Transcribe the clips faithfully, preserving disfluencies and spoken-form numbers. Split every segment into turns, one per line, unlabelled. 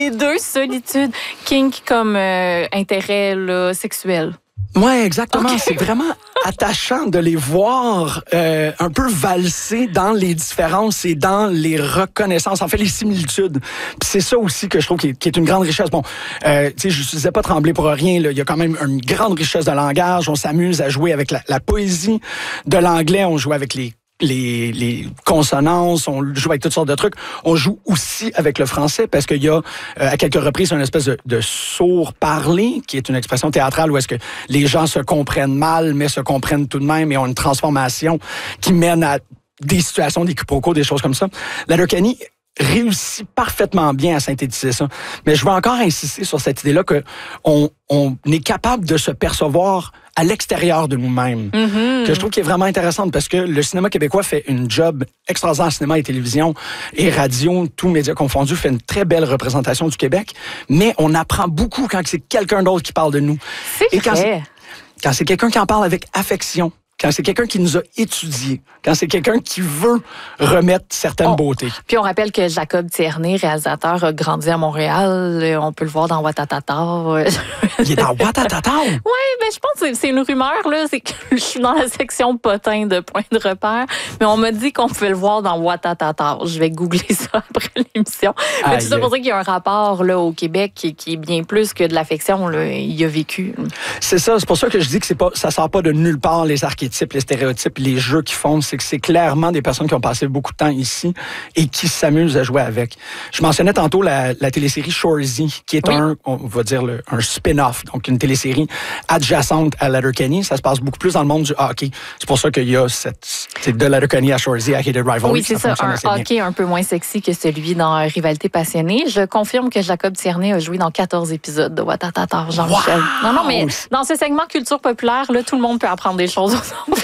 Les deux solitudes, kink comme euh, intérêt là, sexuel.
Oui, exactement.
Okay.
C'est vraiment attachant de les voir euh, un peu valser dans les différences et dans les reconnaissances, en fait, les similitudes. Puis c'est ça aussi que je trouve qui est, qui est une grande richesse. Bon, euh, tu sais, je ne disais pas Tremblay pour rien. Là. Il y a quand même une grande richesse de langage. On s'amuse à jouer avec la, la poésie de l'anglais. On joue avec les Les, les consonances, on joue avec toutes sortes de trucs. On joue aussi avec le français parce qu'il y a, euh, à quelques reprises, une espèce de, de sourd-parler, qui est une expression théâtrale où est-ce que les gens se comprennent mal, mais se comprennent tout de même et ont une transformation qui mène à des situations, des quiproquos, des choses comme ça. Letterkenny réussit parfaitement bien à synthétiser ça. Mais je veux encore insister sur cette idée-là qu'on on est capable de se percevoir à l'extérieur de nous-mêmes, mm-hmm. que je trouve qui est vraiment intéressante parce que le cinéma québécois fait une job extraordinaire, cinéma et télévision et radio, tous médias confondus, fait une très belle représentation du Québec, mais on apprend beaucoup quand c'est quelqu'un d'autre qui parle de nous.
C'est
et quand
vrai.
C'est, quand c'est quelqu'un qui en parle avec affection, quand c'est quelqu'un qui nous a étudiés, quand c'est quelqu'un qui veut remettre certaines
on,
beautés.
Puis on rappelle que Jacob Tierney, réalisateur, a grandi à Montréal. On peut le voir dans Ouattatata.
Il est dans Ouattatata?
Oui, mais je pense que c'est une rumeur, là. C'est que je suis dans la section potin de Point de repère. Mais on m'a dit qu'on pouvait le voir dans Ouattatata. Je vais googler ça après l'émission. Mais tout ça pour dire qu'il y a un rapport là, au Québec qui, qui est bien plus que de l'affection. Là. Il a vécu.
C'est ça. C'est pour ça que je dis que c'est pas, ça sort pas de nulle part, les archétypes, les stéréotypes, les jeux qu'ils font. C'est que c'est clairement des personnes qui ont passé beaucoup de temps ici et qui s'amusent à jouer avec. Je mentionnais tantôt la, la télésérie Shoresy, qui est oui. un, on va dire, le, un spin-off, donc une télésérie adjacente à Letterkenny. Ça se passe beaucoup plus dans le monde du hockey. C'est pour ça qu'il y a cette, c'est de Letterkenny à Shoresy, à Hated Rivalry.
Oui, c'est ça, ça un hockey bien. Un peu moins sexy que celui dans Rivalité passionnée. Je confirme que Jacob Tierney a joué dans quatorze épisodes de Ouattatata, Jean-Michel. Wow! Non, non, mais dans ce segment culture populaire, là, tout le monde peut apprendre des choses ensemble.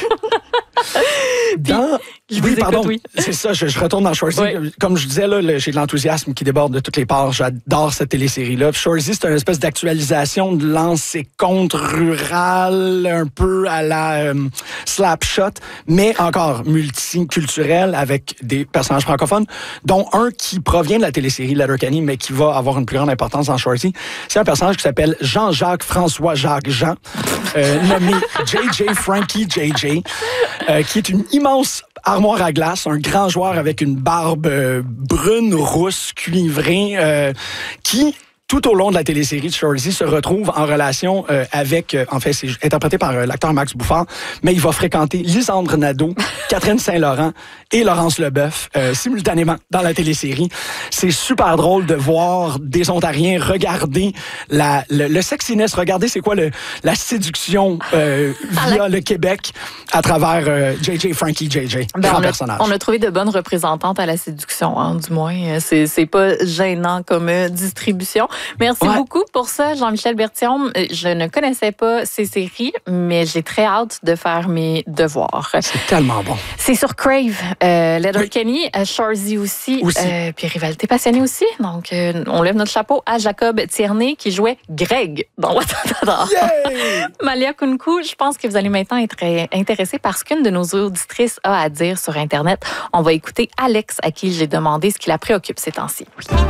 Dans...
Puis,
oui,
écoute,
pardon.
Oui.
C'est ça, je, je retourne dans Shoresy. Oui. Comme je disais, là, le, j'ai de l'enthousiasme qui déborde de toutes les parts. J'adore cette télésérie-là. Shoresy, c'est une espèce d'actualisation de l'ancé-compte rural, un peu à la euh, Slapshot, mais encore multiculturel avec des personnages francophones, dont un qui provient de la télésérie Letterkenny, mais qui va avoir une plus grande importance dans Shoresy. C'est un personnage qui s'appelle Jean-Jacques François-Jacques Jean, euh, nommé J J Frankie J J, euh, qui est une immense armoire à glace, un grand joueur avec une barbe euh, brune, rousse, cuivrée, euh, qui, tout au long de la télésérie de Shoresy, se retrouve en relation euh, avec, euh, en fait, c'est interprété par euh, l'acteur Max Bouffard, mais il va fréquenter Lisandre Nadeau, Catherine Saint-Laurent et Laurence Leboeuf euh, simultanément dans la télésérie. C'est super drôle de voir des Ontariens regarder la, le, le sexiness, regarder c'est quoi le, la séduction euh, via la... le Québec à travers euh, J J Frankie J J,
ben,
grand
on a,
personnage.
On a trouvé de bonnes représentantes à la séduction, hein, du moins. C'est, c'est pas gênant comme euh, distribution. Merci ouais. beaucoup pour ça, Jean-Michel Berthiaume. Je ne connaissais pas ces séries, mais j'ai très hâte de faire mes devoirs.
C'est tellement bon.
C'est sur Crave, euh, Letterkenny, oui. Shoresy aussi,
aussi.
Euh, puis Rivalité passionnée aussi. Donc, euh, on lève notre chapeau à Jacob Tierney qui jouait Greg dans Ouattatata.
Yeah!
Malia Kunku, je pense que vous allez maintenant être intéressée par ce qu'une de nos auditrices a à dire sur Internet. On va écouter Alex, à qui j'ai demandé ce qui la préoccupe ces temps-ci.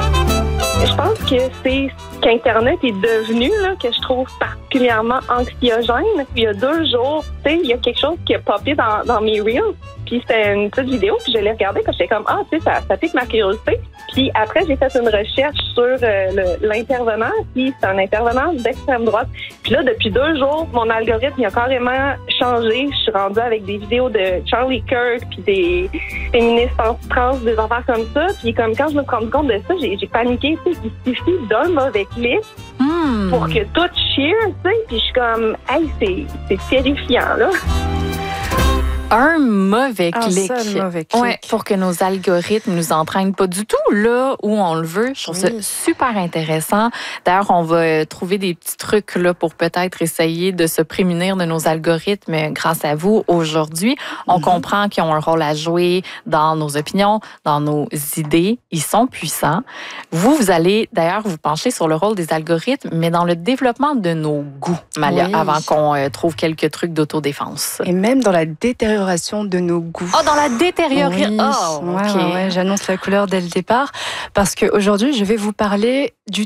Je pense que c'est ce qu'Internet est devenu, là, que je trouve particulièrement anxiogène. Il y a deux jours, tu sais, il y a quelque chose qui a popé dans, dans mes Reels. Puis c'était une petite vidéo, puis je l'ai regardée, puis j'étais comme, ah, tu sais, ça, ça pique ma curiosité. Puis après, j'ai fait une recherche sur euh, le, l'intervenant, puis c'est un intervenant d'extrême droite. Puis là, depuis deux jours, mon algorithme, il a carrément changé. Je suis rendue avec des vidéos de Charlie Kirk, puis des féministes trans, des affaires comme ça. Puis comme quand je me suis rendu compte de ça, j'ai, j'ai paniqué. Tu sais, il suffit d'un mauvais clic mm. pour que tout cheer, tu sais. Puis je suis comme, hey, c'est, c'est terrifiant, là.
Un mauvais clic.
Un seul mauvais clic.
Ouais, pour que nos algorithmes nous entraînent pas du tout là où on le veut. Je trouve oui. ça super intéressant. D'ailleurs, on va trouver des petits trucs là pour peut-être essayer de se prémunir de nos algorithmes grâce à vous aujourd'hui. On mm-hmm. comprend qu'ils ont un rôle à jouer dans nos opinions, dans nos idées. Ils sont puissants. Vous, vous allez d'ailleurs vous pencher sur le rôle des algorithmes, mais dans le développement de nos goûts, Malia, oui. avant qu'on euh, trouve quelques trucs d'autodéfense.
Et même dans la détérioration détérioration de nos goûts.
Oh, dans la détérioration.
Oui.
Oh,
ouais,
OK.
ouais, ouais, j'annonce la couleur dès le départ parce qu'aujourd'hui, je vais vous parler du